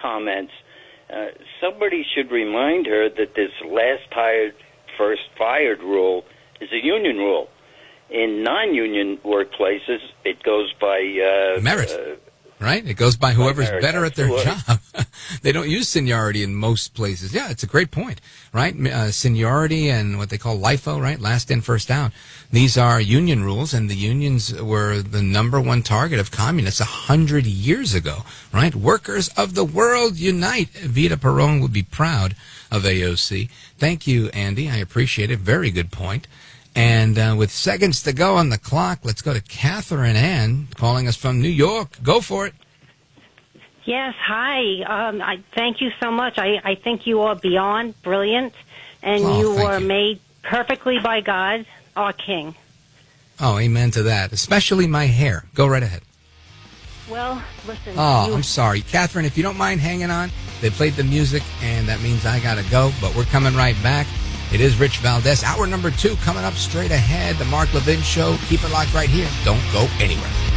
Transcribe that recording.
comments, somebody should remind her that this last hired, first fired rule is a union rule. In non-union workplaces, it goes by merit. Right? It goes by whoever's better at their Absolutely. job. They don't use seniority in most places. Yeah, it's a great point, right? Seniority and what they call LIFO, right? Last in, first out. These are union rules, and the unions were the number one target of communists 100 years ago, right? Workers of the world unite. Vita Perón would be proud of AOC. Thank you, Andy. I appreciate it. Very good point. And with seconds to go on the clock, let's go to Catherine Ann calling us from New York. Go for it. Yes, hi. I thank you so much. I think you are beyond brilliant, and you were made perfectly by God, our King. Oh, amen to that. Especially my hair. Go right ahead. Well, listen. Oh, I'm sorry. Catherine, if you don't mind hanging on, they played the music, and that means I got to go, but we're coming right back. It is Rich Valdez. Hour number 2 coming up straight ahead. The Mark Levin Show. Keep it locked right here. Don't go anywhere.